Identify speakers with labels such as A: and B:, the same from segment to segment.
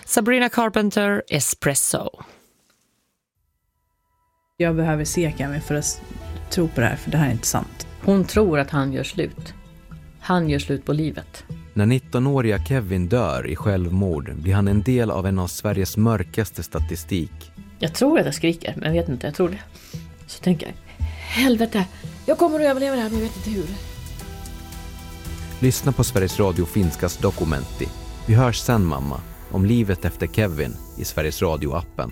A: Sabrina Carpenter, Espresso.
B: Jag behöver se Kevin för att tro på det här, för det här är inte sant.
C: Hon tror att han gör slut. Han gör slut på livet.
D: När 19-åriga Kevin dör i självmord blir han en del av en av Sveriges mörkaste statistik.
C: Jag tror att jag skriker, men jag vet inte, jag tror det. Så tänker jag, helvete, jag kommer att överleva det här, men jag vet inte hur.
D: Lyssna på Sveriges Radio Finskas Dokumenti. Vi hörs sen, mamma, om livet efter Kevin i Sveriges Radio-appen.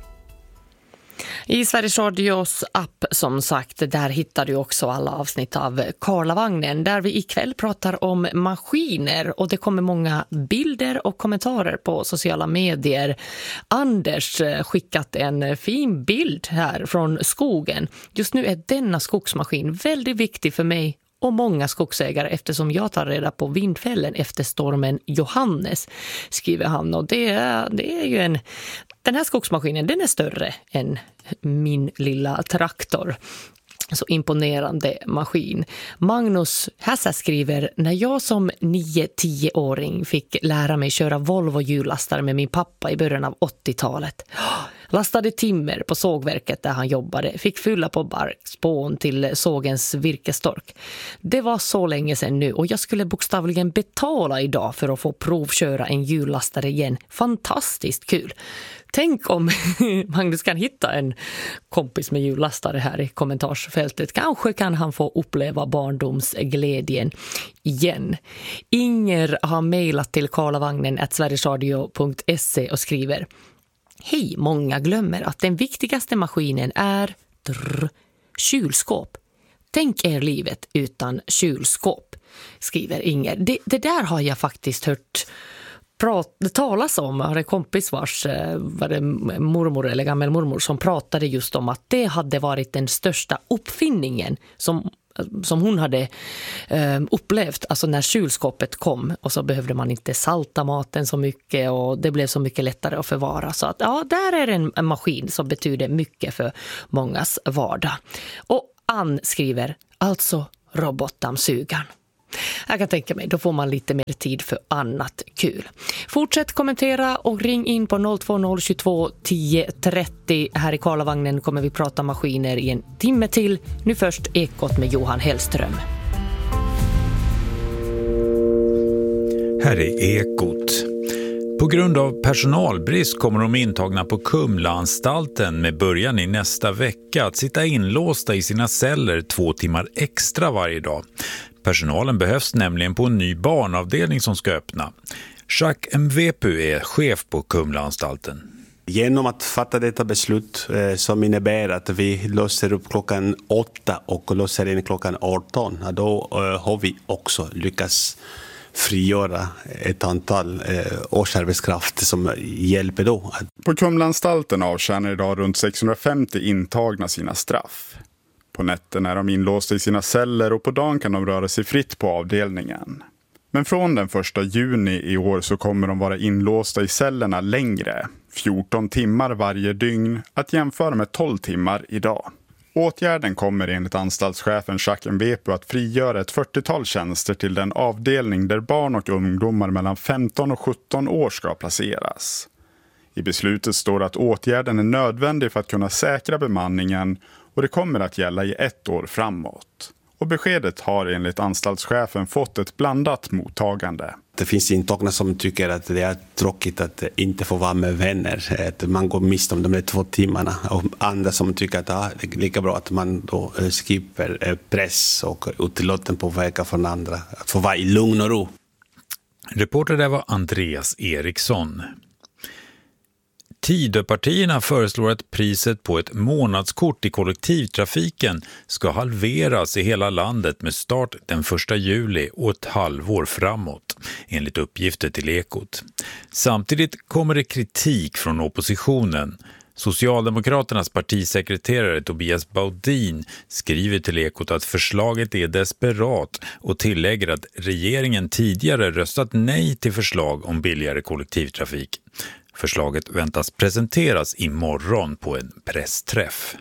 A: I Sveriges Radios app, som sagt, där hittar du också alla avsnitt av Karlavagnen, där vi ikväll pratar om maskiner, och det kommer många bilder och kommentarer på sociala medier. Anders skickat en fin bild här från skogen. Just nu är denna skogsmaskin väldigt viktig för mig och många skogsägare, eftersom jag tar reda på vindfällen efter stormen Johannes, skriver han. Och det är ju den här skogsmaskinen, den är större än min lilla traktor. Så imponerande maskin. Magnus Hassa skriver: när jag som 9-10-åring fick lära mig köra Volvo hjullastare med min pappa i början av 80-talet. Lastade timmer på sågverket där han jobbade. Fick fylla på barkspån till sågens virkestork. Det var så länge sedan nu, och jag skulle bokstavligen betala idag för att få provköra en hjullastare igen. Fantastiskt kul. Tänk om Magnus kan hitta en kompis med hjullastare här i kommentarsfältet. Kanske kan han få uppleva barndomsglädjen igen. Inger har mejlat till karlavagnen@sverigesradio.se och skriver: hej, många glömmer att den viktigaste maskinen är kylskåp. Tänk er livet utan kylskåp, skriver Inger. Det där har jag faktiskt hört talas om. Jag har en kompis vars mormor eller gammelmormor som pratade just om att det hade varit den största uppfinningen som hon hade upplevt, alltså när kylskåpet kom, och så behövde man inte salta maten så mycket och det blev så mycket lättare att förvara. Så att ja, där är en maskin som betyder mycket för mångas vardag. Och Ann skriver alltså robotdammsugaren. Jag kan tänka mig, då får man lite mer tid för annat kul. Fortsätt kommentera och ring in på 02022 1030. Här i Karlavagnen kommer vi prata maskiner i en timme till. Nu först Ekot med Johan Hellström.
E: Här är Ekot. På grund av personalbrist kommer de intagna på Kumlaanstalten med början i nästa vecka att sitta inlåsta i sina celler 2 timmar extra varje dag. Personalen behövs nämligen på en ny barnavdelning som ska öppna. Jacques Mvepu är chef på Kumlaanstalten.
F: Genom att fatta detta beslut som innebär att vi låser upp klockan 8 och låser in klockan 18, då har vi också lyckats frigöra ett antal årsarbetskraft som hjälper då.
G: På Kumlaanstalten avtjänar idag runt 650 intagna sina straff. På nätten är de inlåsta i sina celler och på dagen kan de röra sig fritt på avdelningen. Men från den 1 juni i år så kommer de vara inlåsta i cellerna längre, 14 timmar varje dygn, att jämföra med 12 timmar idag. Åtgärden kommer enligt anstaltschefen Jacques Mvepu att frigöra ett 40-tal tjänster till den avdelning där barn och ungdomar mellan 15 och 17 år ska placeras. I beslutet står att åtgärden är nödvändig för att kunna säkra bemanningen och det kommer att gälla i 1 år framåt. Och beskedet har enligt anstaltschefen fått ett blandat mottagande.
F: Det finns intagna som tycker att det är tråkigt att inte få vara med vänner. Att man går miste om de där 2 timmarna. Och andra som tycker att det är lika bra att man då skipper press och utlåten på vägar från andra. Att få vara i lugn och ro.
E: Reporter där var Andreas Eriksson. Tidöpartierna föreslår att priset på ett månadskort i kollektivtrafiken ska halveras i hela landet med start den 1 juli och ett halvår framåt, enligt uppgifter till Ekot. Samtidigt kommer det kritik från oppositionen. Socialdemokraternas partisekreterare Tobias Baudin skriver till Ekot att förslaget är desperat och tillägger att regeringen tidigare röstat nej till förslag om billigare kollektivtrafik. Förslaget väntas presenteras imorgon på en pressträff.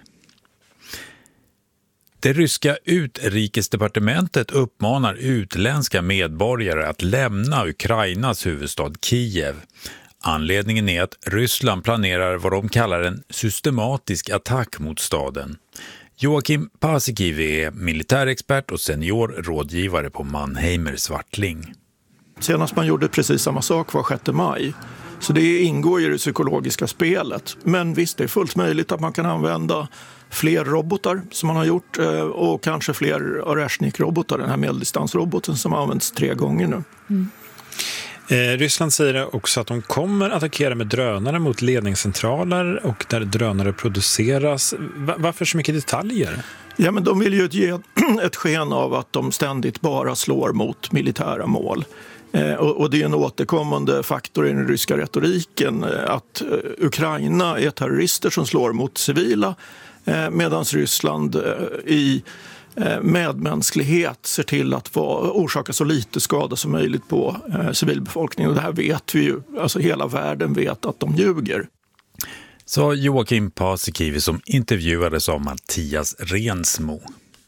E: Det ryska utrikesdepartementet uppmanar utländska medborgare att lämna Ukrainas huvudstad Kiev. Anledningen är att Ryssland planerar vad de kallar en systematisk attack mot staden. Joakim Paasikivi är militärexpert och senior rådgivare på Mannheimer Swartling.
H: Senast man gjorde precis samma sak var 6 maj. Så det ingår i det psykologiska spelet. Men visst, det är fullt möjligt att man kan använda fler robotar som man har gjort och kanske fler Oreshnik-robotar, den här medeldistansroboten som har använts 3 gånger nu.
I: Ryssland säger också att de kommer attackera med drönare mot ledningscentraler och där drönare produceras. Varför så mycket detaljer?
H: Ja, men de vill ju ge ett sken av att de ständigt bara slår mot militära mål. Och det är en återkommande faktor i den ryska retoriken att Ukraina är terrorister som slår mot civila medan Ryssland i medmänsklighet ser till att orsaka så lite skada som möjligt på civilbefolkningen. Och det här vet vi ju, alltså hela världen vet att de ljuger.
E: Sa Joakim Paasikivi som intervjuades av Mattias Rensmo.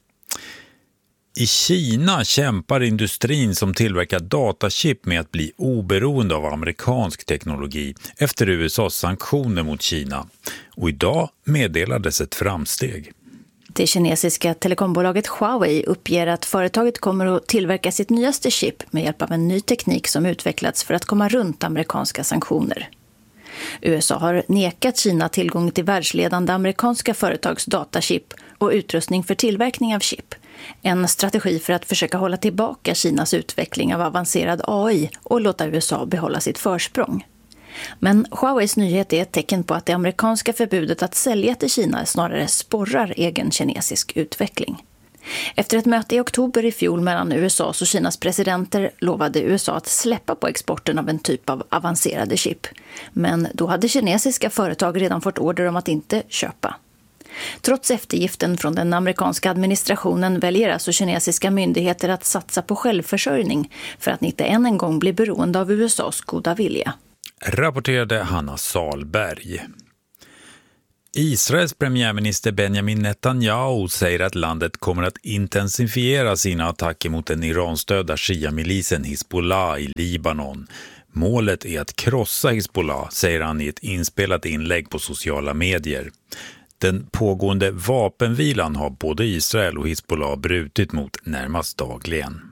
E: I Kina kämpar industrin som tillverkar datachip med att bli oberoende av amerikansk teknologi efter USAs sanktioner mot Kina. Och idag meddelades ett framsteg.
J: Det kinesiska telekombolaget Huawei uppger att företaget kommer att tillverka sitt nyaste chip med hjälp av en ny teknik som utvecklats för att komma runt amerikanska sanktioner. USA har nekat Kina tillgång till världsledande amerikanska företags datachip och utrustning för tillverkning av chip. En strategi för att försöka hålla tillbaka Kinas utveckling av avancerad AI och låta USA behålla sitt försprång. Men Huaweis nyhet är ett tecken på att det amerikanska förbudet att sälja till Kina snarare sporrar egen kinesisk utveckling. Efter ett möte i oktober i fjol mellan USAs och Kinas presidenter lovade USA att släppa på exporten av en typ av avancerade chip. Men då hade kinesiska företag redan fått order om att inte köpa. Trots eftergiften från den amerikanska administrationen väljer alltså kinesiska myndigheter att satsa på självförsörjning för att inte än en gång bli beroende av USAs goda vilja.
E: Rapporterade Hanna Salberg. Israels premiärminister Benjamin Netanyahu säger att landet kommer att intensifiera sina attacker mot den iranstödda Shia-milisen Hizbollah i Libanon. Målet är att krossa Hizbollah, säger han i ett inspelat inlägg på sociala medier. Den pågående vapenvilan har både Israel och Hizbollah brutit mot närmast dagligen.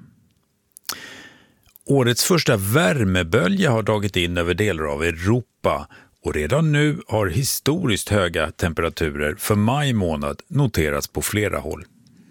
E: Årets första värmebölja har dragit in över delar av Europa och redan nu har historiskt höga temperaturer för maj månad noterats på flera håll.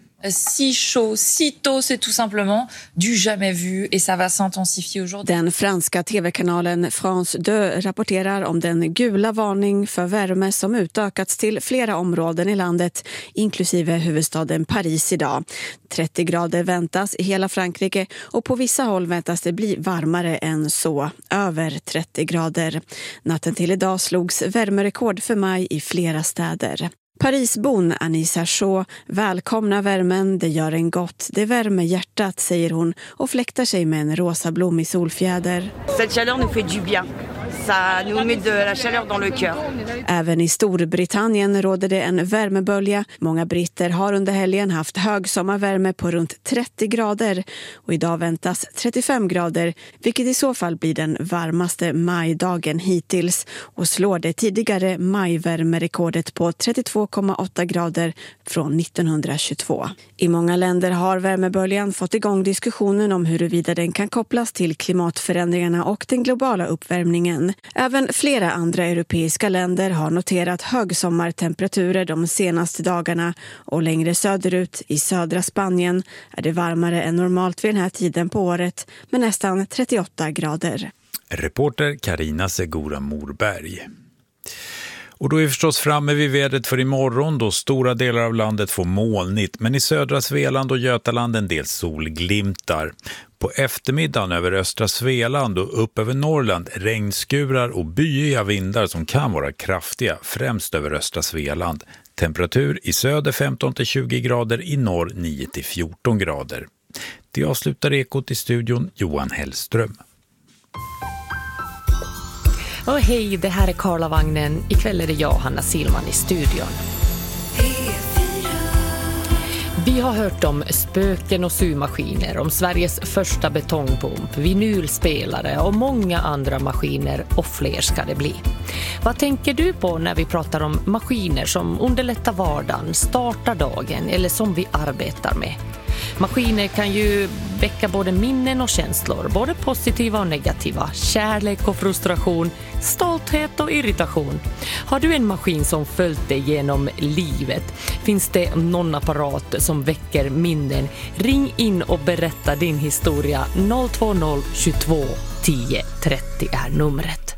K: Si chaud, si tôt, c'est tout simplement du jamais vu et ça va s'intensifier aujourd'hui.
L: Den franska tv-kanalen France 2 rapporterar om den gula varning för värme som utökats till flera områden i landet, inklusive huvudstaden Paris idag. 30 grader väntas i hela Frankrike och på vissa håll väntas det bli varmare än så, över 30 grader. Natten till idag slogs värmerekord för maj i flera städer. Parisbon Anissa Shaw välkomnar värmen, det gör en gott, det värmer hjärtat, säger hon och fläktar sig med en rosa blom i solfjäder.
M: Cette chaleur nous fait du bien. Ça nous met de la chaleur dans le cœur.
L: Även i Storbritannien råder det en värmebölja. Många britter har under helgen haft hög sommarvärme på runt 30 grader och idag väntas 35 grader, vilket i så fall blir den varmaste majdagen hittills och slår det tidigare majvärmerekordet på 32,8 grader från 1922. I många länder har värmeböljan fått igång diskussionen om huruvida den kan kopplas till klimatförändringarna och den globala uppvärmningen. Även flera andra europeiska länder har noterat högsommartemperaturer de senaste dagarna och längre söderut i södra Spanien är det varmare än normalt vid den här tiden på året med nästan 38 grader.
E: Reporter Carina Segura Morberg. Och då är vi förstås framme vid vädret för imorgon då stora delar av landet får molnigt, men i södra Svealand och Götaland en del solglimtar. På eftermiddagen över östra Svealand och upp över Norrland regnskurar och byiga vindar som kan vara kraftiga, främst över östra Svealand. Temperatur i söder 15-20 grader, i norr 9-14 grader. Det avslutar Ekot i studion, Johan Hellström.
A: Och hej, det här är Karlavagnen. Ikväll är det jag, Hanna Silman, i studion. Vi har hört om spöken och symaskiner, om Sveriges första betongpump, vinylspelare och många andra maskiner, och fler ska det bli. Vad tänker du på när vi pratar om maskiner som underlättar vardagen, startar dagen eller som vi arbetar med? Maskiner kan ju väcka både minnen och känslor, både positiva och negativa, kärlek och frustration, stolthet och irritation. Har du en maskin som följt dig genom livet? Finns det någon apparat som väcker minnen? Ring in och berätta din historia. 020 22 10 30 är numret.